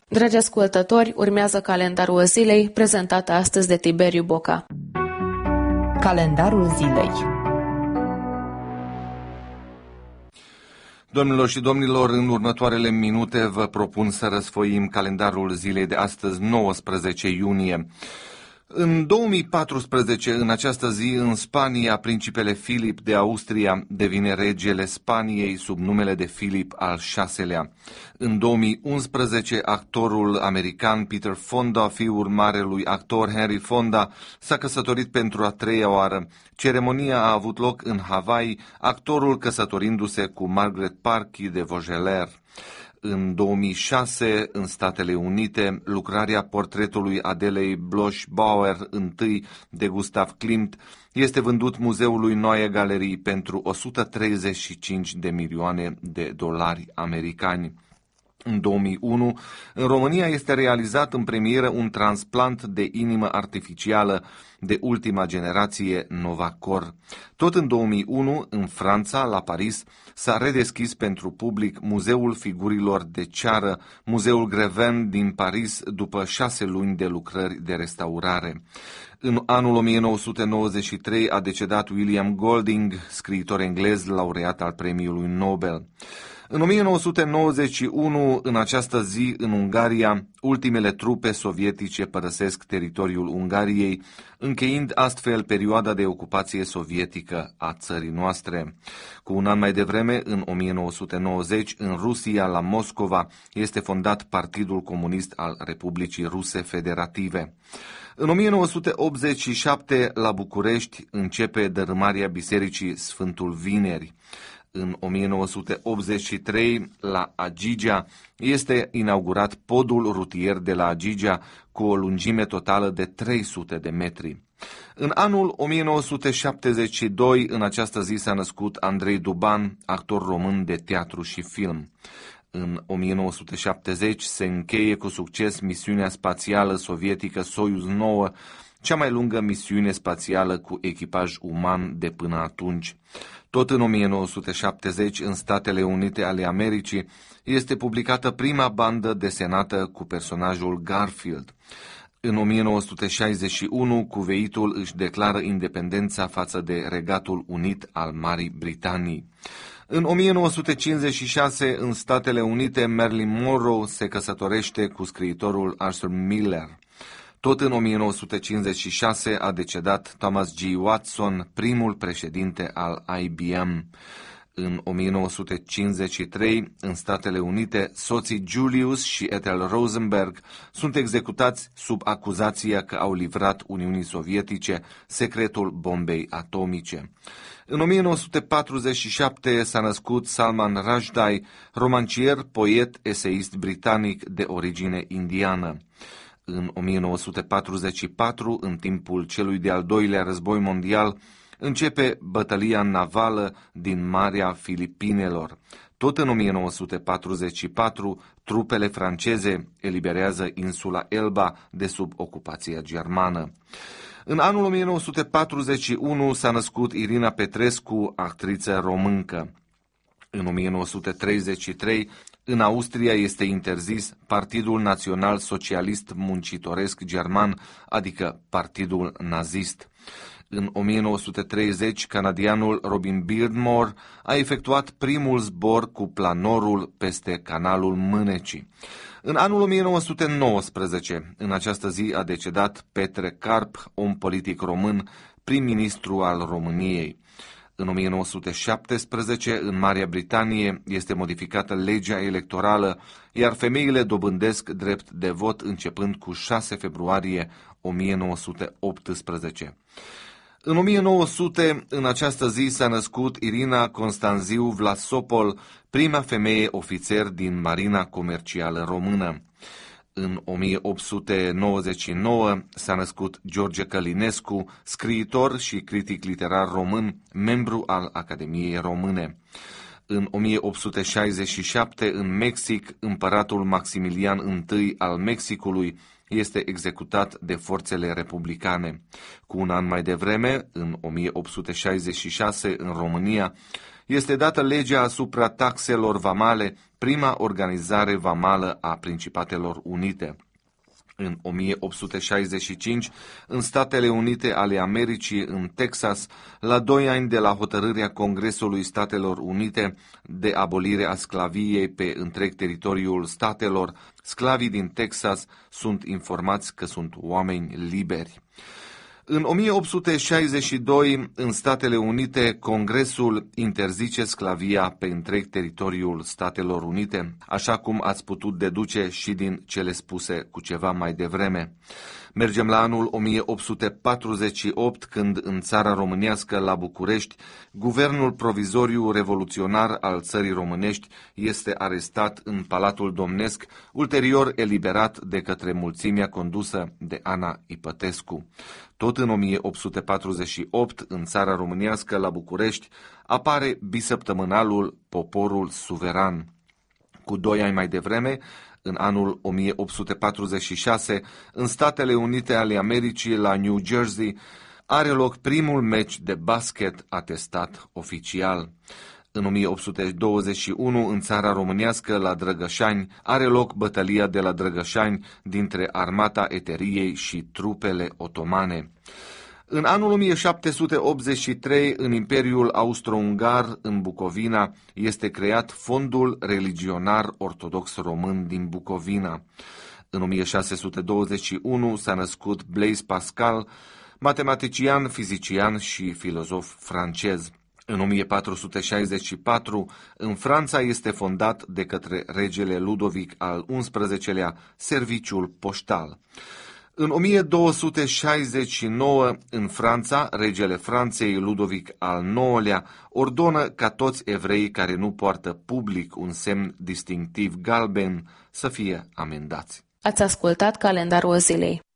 Dragi ascultători, urmează calendarul zilei, prezentat astăzi de Tiberiu Boca. Calendarul zilei. Domnilor și domnilor, în următoarele minute vă propun să răsfoim calendarul zilei de astăzi, 19 iunie. În 2014, în această zi, în Spania, principele Filip de Austria devine regele Spaniei sub numele de Filip al VI-lea. În 2011, actorul american Peter Fonda, fiul marelui actor Henry Fonda, s-a căsătorit pentru a treia oară. Ceremonia a avut loc în Hawaii, actorul căsătorindu-se cu Margaret Parky de Vaugeler. În 2006, în Statele Unite, lucrarea portretului Adelei Bloch-Bauer I de Gustav Klimt este vândut Muzeului Neue Galerie pentru 135 de milioane de dolari americani. În 2001, în România este realizat în premieră un transplant de inimă artificială de ultima generație Novacor. Tot în 2001, în Franța, la Paris, s-a redeschis pentru public Muzeul Figurilor de Ceară, Muzeul Greven din Paris, după 6 luni de lucrări de restaurare. În anul 1993 a decedat William Golding, scriitor englez, laureat al Premiului Nobel. În 1991, în această zi, în Ungaria, ultimele trupe sovietice părăsesc teritoriul Ungariei, încheind astfel perioada de ocupație sovietică a țării noastre. Cu un an mai devreme, în 1990, în Rusia, la Moscova, este fondat Partidul Comunist al Republicii Ruse Federative. În 1987, la București, începe dărâmarea Bisericii Sfântul Vineri. În 1983, la Agigea, este inaugurat podul rutier de la Agigea cu o lungime totală de 300 de metri. În anul 1972, în această zi s-a născut Andrei Duban, actor român de teatru și film. În 1970 se încheie cu succes misiunea spațială sovietică Soyuz 9, cea mai lungă misiune spațială cu echipaj uman de până atunci. Tot în 1970, în Statele Unite ale Americii, este publicată prima bandă desenată cu personajul Garfield. În 1961, Cuveitul își declară independența față de Regatul Unit al Marii Britanii. În 1956, în Statele Unite, Marilyn Monroe se căsătorește cu scriitorul Arthur Miller. Tot în 1956 a decedat Thomas G. Watson, primul președinte al IBM. În 1953, în Statele Unite, soții Julius și Ethel Rosenberg sunt executați sub acuzația că au livrat Uniunii Sovietice secretul bombei atomice. În 1947 s-a născut Salman Rushdie, romancier, poet, eseist britanic de origine indiană. În 1944, în timpul celui de-al doilea război mondial, începe bătălia navală din Marea Filipinelor. Tot în 1944, trupele franceze eliberează insula Elba de sub ocupația germană. În anul 1941 s-a născut Irina Petrescu, actriță româncă. În 1933, în Austria este interzis Partidul Național Socialist Muncitoresc German, adică Partidul Nazist. În 1930, canadianul Robin Beardmore a efectuat primul zbor cu planorul peste canalul Mânecii. În anul 1919, în această zi a decedat Petre Carp, om politic român, prim-ministru al României. În 1917, în Marea Britanie, este modificată legea electorală, iar femeile dobândesc drept de vot începând cu 6 februarie 1918. În 1900, în această zi, s-a născut Irina Constanziu Vlasopol, prima femeie ofițer din Marina Comercială Română. În 1899 s-a născut George Călinescu, scriitor și critic literar român, membru al Academiei Române. În 1867, în Mexic, împăratul Maximilian I al Mexicului este executat de forțele republicane. Cu un an mai devreme, în 1866, în România, este dată legea asupra taxelor vamale, prima organizare vamală a Principatelor Unite. În 1865, în Statele Unite ale Americii, în Texas, la 2 ani de la hotărârea Congresului Statelor Unite de abolire a sclaviei pe întreg teritoriul statelor, sclavii din Texas sunt informați că sunt oameni liberi. În 1862, în Statele Unite, Congresul interzice sclavia pe întreg teritoriul Statelor Unite, așa cum ați putut deduce și din cele spuse cu ceva mai devreme. Mergem la anul 1848, când în țara românească, la București, guvernul provizoriu revoluționar al țării românești este arestat în Palatul Domnesc, ulterior eliberat de către mulțimea condusă de Ana Ipătescu. Tot în 1848, în țara românească, la București, apare bisăptămânalul Poporul Suveran. Cu 2 ani mai devreme, în anul 1846, în Statele Unite ale Americii, la New Jersey, are loc primul meci de basket atestat oficial. În 1821, în țara românească, la Drăgășani, are loc bătălia de la Drăgășani dintre armata Eteriei și trupele otomane. În anul 1783, în Imperiul Austro-Ungar, în Bucovina, este creat Fondul Religionar Ortodox Român din Bucovina. În 1621 s-a născut Blaise Pascal, matematician, fizician și filozof francez. În 1464, în Franța este fondat de către regele Ludovic al XI-lea Serviciul Poștal. În 1269, în Franța, regele Franței Ludovic al IX-lea ordonă ca toți evreii care nu poartă public un semn distinctiv galben să fie amendați. Ați ascultat Calendarul Zilei.